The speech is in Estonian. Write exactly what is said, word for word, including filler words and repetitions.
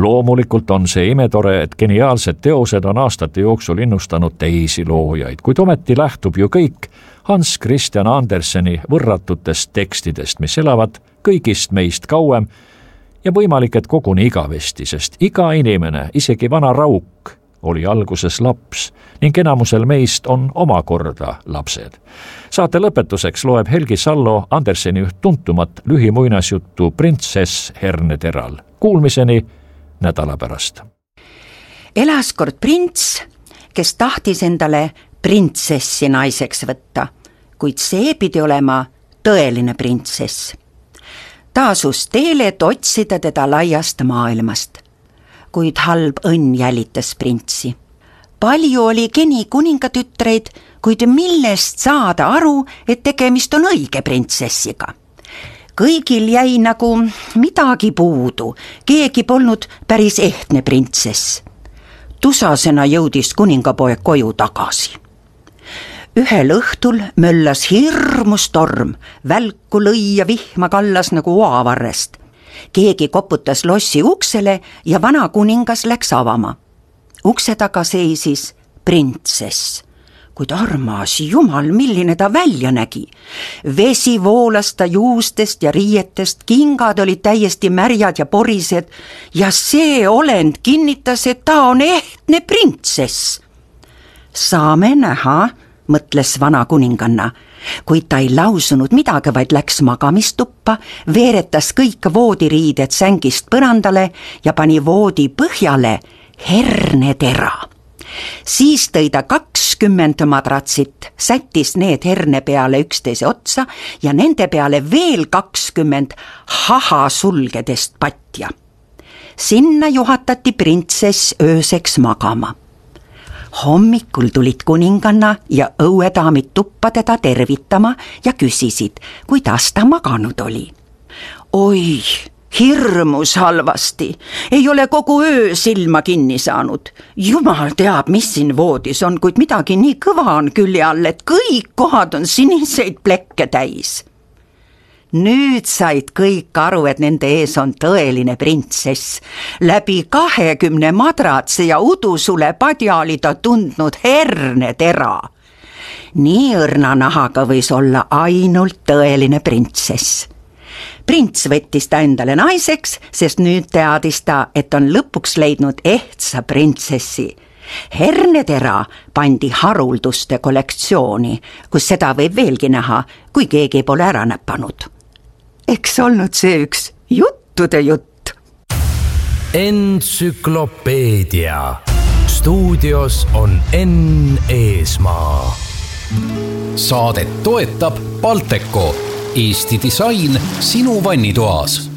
Loomulikult on see imetore, et geniaalsed teosed on aastate jooksul innustanud teisi loojaid, kuid ometi lähtub ju kõik Hans Christian Anderseni võrratutest tekstidest, mis elavad kõigist meist kauem ja võimalik, et koguni igavesti, sest iga inimene, isegi vana rauk, oli alguses laps ning enamusel meist on omakorda lapsed. Saate lõpetuseks loeb Helgi Sallo Anderseni üht tuntumat lühimuinasjuttu Printsess herneteral. Kuulmiseni nädala pärast. Elas kord prints, kes tahtis endale printsessi naiseks võtta, kuid see pidi olema tõeline printsess. Ta asus teele, et otsida teda laiast maailmast, kuid halb õnn jälitas printsi. Palju oli geni kuningatütreid, kuid millest saada aru, et tegemist on õige printsessiga. Kõigil jäi nagu midagi puudu, keegi polnud päris ehtne printsess. Tusasena jõudis kuningapoeg koju tagasi. Ühel õhtul möllas hirmus torm, välku lõi ja vihma kallas nagu oavarrest. Keegi koputas lossi uksele ja vana kuningas läks avama. Ukse taga seisis printsess, kuid armas jumal, milline ta välja nägi. Vesi voolas ta juustest ja riietest, kingad olid täiesti märjad ja porised ja see olend kinnitas, et ta on ehtne printsess. Saame näha, mõtles vana kuninganna, kuid ta ei lausunud midagi, vaid läks magamistuppa, veeretas kõik voodiriided sängist põrandale ja pani voodi põhjale hernetera. Siis tõi ta kakskümmend madratsit, sättis need herne peale üksteise otsa ja nende peale veel kakskümmend hahasulgedest patja. Sinna juhatati printsess ööseks magama. Hommikul tulid kuninganna ja õuedaamid tuppa teda tervitama ja küsisid, kuidas ta maganud oli. Oi, hirmus halvasti, ei ole kogu öö silma kinni saanud. Jumal teab, mis siin voodis on, kuid midagi nii kõva on külje all, et kõik kohad on siniseid plekke täis. Nüüd said kõik aru, et nende ees on tõeline printsess. Läbi kahekümne madratse ja udusule padja oli ta tundnud hernetera. Nii õrna nahaga võis olla ainult tõeline printsess. Prints võttis ta endale naiseks, sest nüüd teadis ta, et on lõpuks leidnud ehtsa printsessi. Hernetera pandi harulduste kollektsiooni, kus seda võib veelgi näha, kui keegi pole ära näpanud. Eks olnud see üks juttude jutt. Entsüklopeedia. Stuudios on Enn Eesmaa. Saadet toetab Balteco, Eesti disain sinu vannitoas.